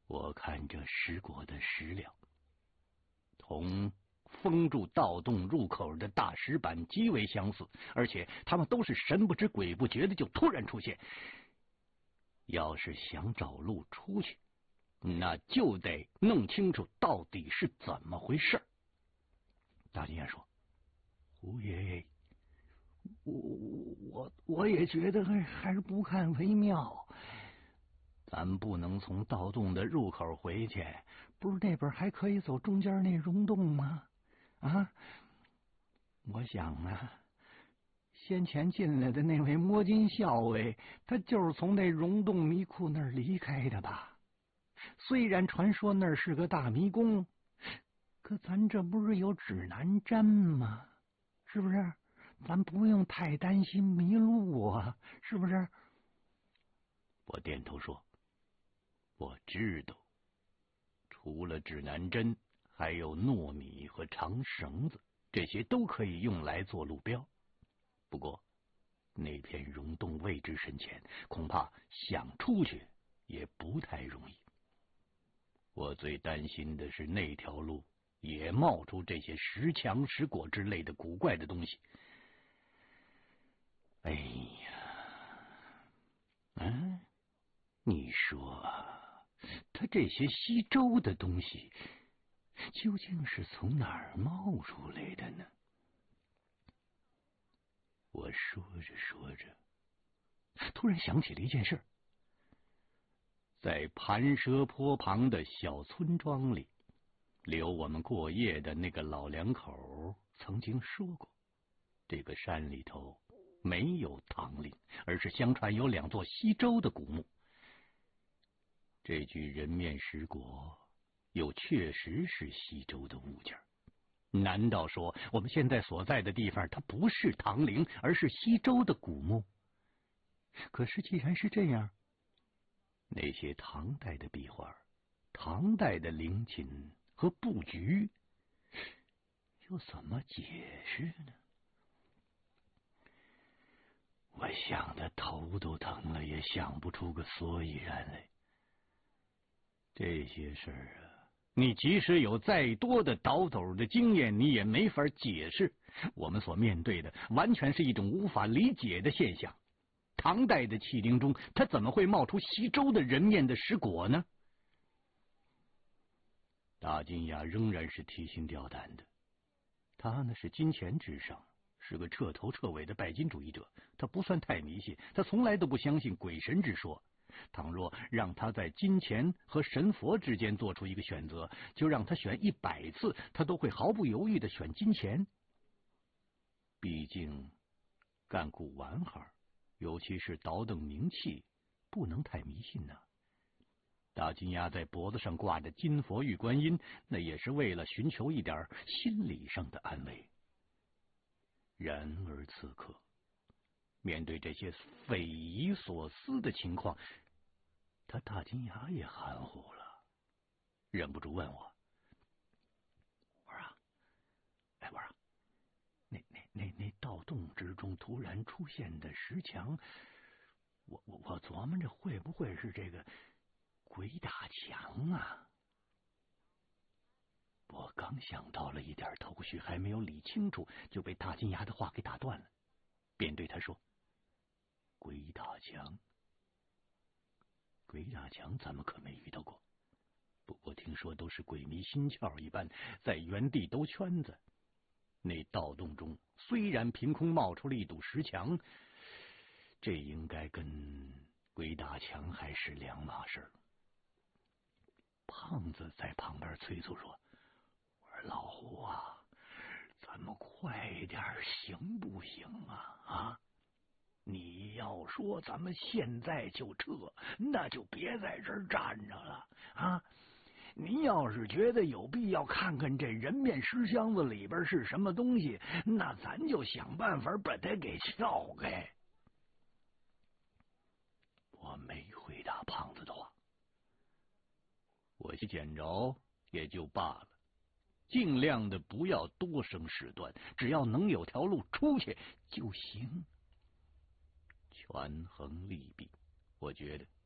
我看这石果的石料，同封住盗洞入口的大石板极为相似，而且他们都是神不知鬼不觉的就突然出现。要是想找路出去，那就得弄清楚到底是怎么回事。大金爷说：“胡爷爷，我也觉得还是不看为妙。咱不能从盗洞的入口回去，不是那边还可以走中间那溶洞吗？啊，我想啊，先前进来的那位摸金校尉，他就是从那溶洞迷窟那儿离开的吧？虽然传说那儿是个大迷宫，可咱这不是有指南针吗？是不是？咱不用太担心迷路啊，是不是？”我点头说：“我知道，除了指南针，还有糯米和长绳子，这些都可以用来做路标。不过，那片溶洞位置深浅，恐怕想出去也不太容易。我最担心的是那条路也冒出这些石墙、石果之类的古怪的东西。哎呀，你说他这些西周的东西究竟是从哪儿冒出来的呢？”我说着说着，突然想起了一件事。在盘蛇坡旁的小村庄里，留我们过夜的那个老两口曾经说过，这个山里头没有唐陵，而是相传有2座西周的古墓。这具人面石椁又确实是西周的物件，难道说我们现在所在的地方它不是唐陵，而是西周的古墓？可是既然是这样，那些唐代的壁画、唐代的陵寝和布局又怎么解释呢？我想得头都疼了，也想不出个所以然来。这些事儿啊，你即使有再多的倒斗的经验，你也没法解释。我们所面对的完全是一种无法理解的现象。唐代的器陵中，它怎么会冒出西周的人面的石椁呢？大金牙仍然是提心吊胆的。他呢是金钱至上，是个彻头彻尾的拜金主义者。他不算太迷信，他从来都不相信鬼神之说。倘若让他在金钱和神佛之间做出一个选择，就让他选100次，他都会毫不犹豫的选金钱。毕竟干古玩行，尤其是倒腾名器，不能太迷信呐。大金牙在脖子上挂着金佛玉观音，那也是为了寻求一点心理上的安慰。然而此刻，面对这些匪夷所思的情况，他大金牙也含糊了，忍不住问我：“我说啊，我说，那盗洞之中突然出现的石墙，我琢磨着会不会是这个鬼打墙啊？”我刚想到了一点头绪，还没有理清楚，就被大金牙的话给打断了，便对他说：“鬼打墙？鬼打墙咱们可没遇到过，不过听说都是鬼迷心窍一般，在原地兜圈子。那盗洞中虽然凭空冒出了一堵石墙，这应该跟鬼打墙还是两码事。”胖子在旁边催促说：“我说老胡啊，咱们快点行不行啊？啊！你要说咱们现在就撤，那就别在这儿站着了啊！您要是觉得有必要看看这人面石箱子里边是什么东西，那咱就想办法把它给撬开。”我没回答胖子的话，我捡着也就罢了，尽量的不要多生事端，只要能有条路出去就行。权衡利弊，我觉得